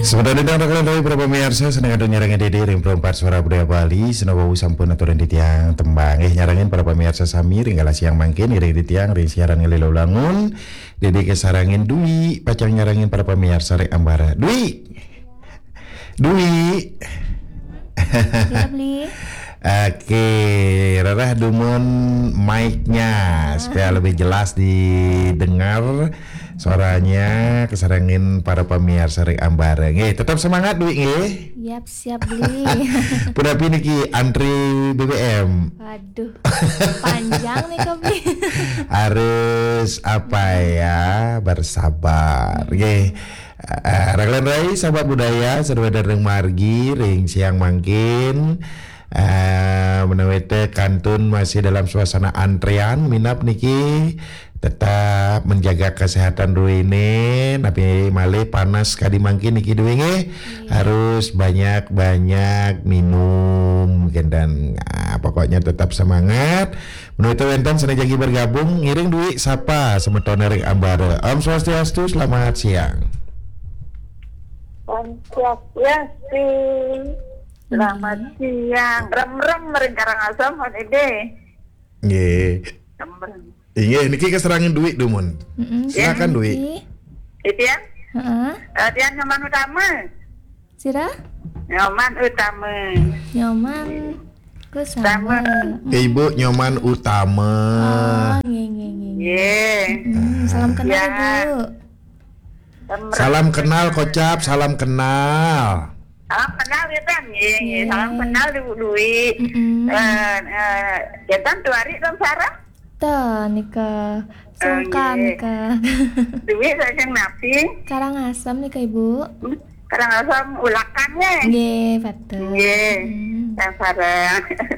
Sebenarnya datang kalian dari para pemirsa senang ada nyarangin dede ring perempat suara budaya Bali senawa sampun aturan di tiang tembang nyarangin para pemirsa sami ringgala siang mangkin ring di tiang ring siaran ngelilau langun dede kesarangin Dwi pacang nyarangin para pemirsa rek ambara Dwi Kita beli. Oke, Rarah Dumon mic-nya supaya lebih jelas didengar suaranya kesarangin para pemirsa rek ambara. Tetap semangat Dwi nggih. Yap, siap beli. Pudapi niki antri BBM. Waduh, panjang nih kau beli. Harus apa ya, bersabar. Raglan Rai sahabat budaya serba ring margi ring siang mangkin. Menawete kantun masih dalam suasana antrean minap niki tetap menjaga kesehatan dulu ini tapi male panas kadi mangkin niki duwe harus banyak minum dan pokoknya tetap semangat menurut wenten senang jagi bergabung ngiring duit sapa semetone rek ambara. Om Swastiastu, selamat siang. Om Swastiastu. Selamat siang. Rem mering Karangasem on ide. Nggih. Iya, niki keserangin duit Dumun. Silakan duit. Itu ya? Heeh. Dia nyoman utama. Sira? Nyoman utama. Nyoman. Ku sama. Ibu Nyoman Utama. Oh, nge. Ye. Salam kenal Ya. Ibu. Salam kenal kocap, salam kenal. Salam kenal ya kan? Ye. Salam kenal duit. Kita tuh hari dong sarang. Tuh, nikah. Sungkan Iya. nikah. Duit saya napi. Karangasem nikah Ibu. Karangasem ulakannya. Nggih, betul. Ye. Yang sarang.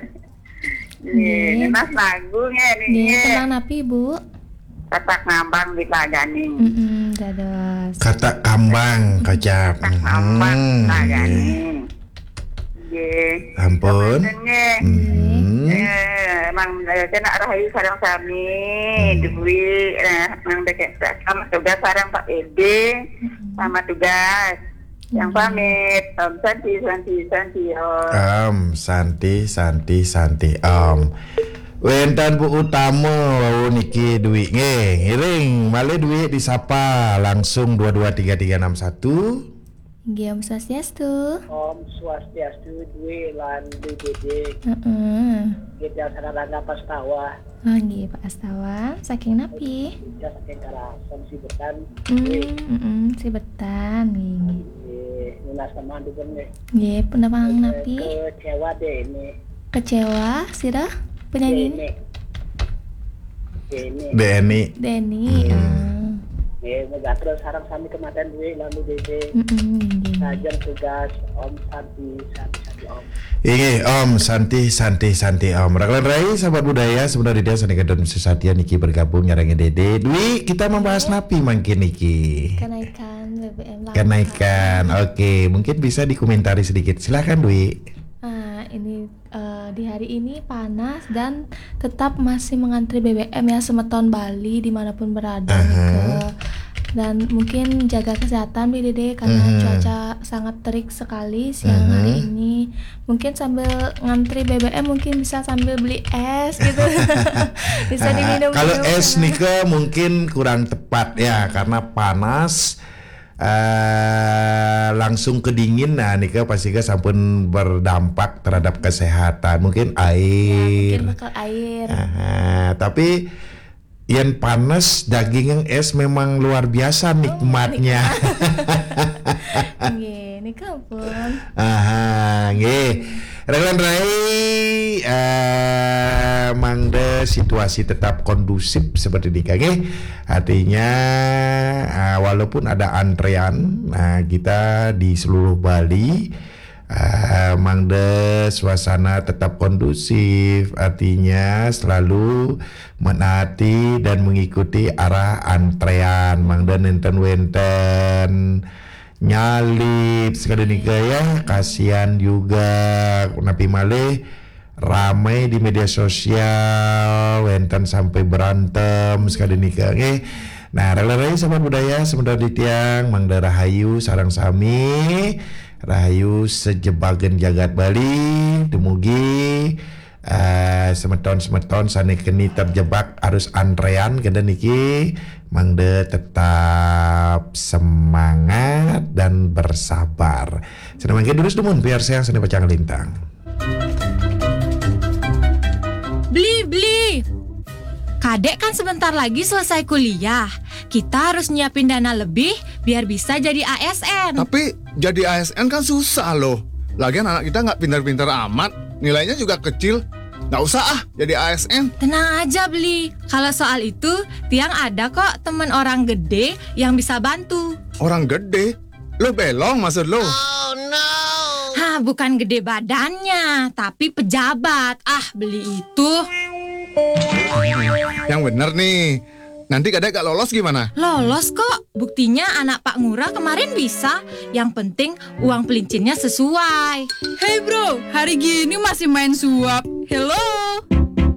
Ye. Mas lagunya Nggih, nih. tenang napi Ibu. Katak ngambang di Pagani. Dados. Kata kambang kocap. Katak ngambang Pagani. Ye. Ampun. Emang kena rahayu sarang sami duit nang deket sama tugas sarang Pak Ede sama tugas yang pamit Santi Santi Wentan Bu Utama wau niki duit ngiring male duit disapa langsung 223361. Nggih, Om Swastiastu. Om Swastiastu duwe lan DBD kita sarana pastawa Nggih, Pak Astawa. Saking napi? kita saking Karangasem Sibetan Si betan nggih. lunas teman dukun Nggih, pendapang napi. kecewa deh ini Kecewa, Sira? Penyanyi Deni. Denny. Moga terus sarang sami kematian duwe lan DBD sajang tugas Om Santi Om Om Santi Om Raglan Rai sahabat budaya sebenarnya dia seni kedon sesatia niki bergabung nyarangin dede Dwi kita membahas napi mungkin niki Kenaikan BBM langka. kenaikan. Oke, mungkin bisa dikomentari sedikit silakan Dwi. Ini di hari ini panas dan tetap masih mengantri BBM ya semeton Bali dimanapun berada dan mungkin jaga kesehatan BDD karena cuaca sangat terik sekali siang hari ini. Mungkin sambil ngantri BBM mungkin bisa sambil beli es gitu. Bisa diminum. Kalau es nika mungkin kurang tepat ya karena panas. Langsung kedingin nika pasti sampun berdampak terhadap kesehatan mungkin air Mungkin bakal air. tapi yang panas daging yang es memang luar biasa nikmatnya. Nggih, nika pun. Nggih. Raglan Rai mangde situasi tetap kondusif seperti ini nggih. Artinya walaupun ada antrean kita di seluruh Bali mangde suasana tetap kondusif artinya selalu menaati dan mengikuti arah antrean mangde nenten nyalip sekali nikah ya kasihan juga napi malih ramai di media sosial wenten sampai berantem sekali nikah Nah, rela-rela sahabat budaya sementara di tiang Mangda Rahayu sarang sami Rahayu sejebagen jagat Bali dumugi semeton sanekeni terjebak arus antrean kena niki Mangda tetap semangat dan bersabar. Senang mangke dulu dumun biar saya seni pacang lintang. Beli. Kadek kan sebentar lagi selesai kuliah. Kita harus nyiapin dana lebih biar bisa jadi ASN. Tapi jadi ASN kan susah loh. Lagian anak kita nggak pintar-pintar amat, nilainya juga kecil. Nggak usah jadi ASN. Tenang aja Beli. Kalau soal itu, Tiang ada kok temen orang gede yang bisa bantu. Orang gede? Lo belong maksud lo? Hah, bukan gede badannya, tapi pejabat. Beli itu. Yang bener nih. Nanti kadang gak lolos gimana? Lolos kok. Buktinya anak Pak Ngurah kemarin bisa. Yang penting uang pelincinnya sesuai. Hey bro, hari gini masih main suap. Hello.